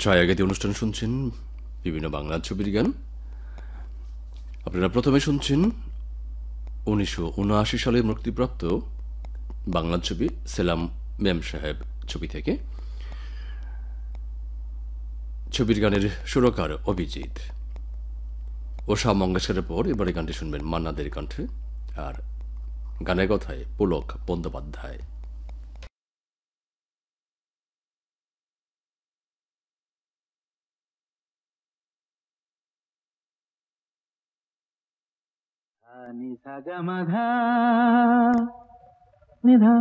ছায়াগীতি অনুষ্ঠান শুনছেন বিভিন্ন বাংলা ছবির গান। আপনারা প্রথমে শুনছেন 1979 সালে মুক্তিপ্রাপ্ত বাংলা ছবি সেলাম মেম সাহেব ছবি থেকে ছবির গানের সুরকার অভিজিৎ। ওষা মঙ্গেশকরের পর এবারে গানটি শুনবেন মান্নাদের কণ্ঠে, আর গানের কথায় পুলক বন্দ্যোপাধ্যায়। নি সা গা মা ধা নি ধা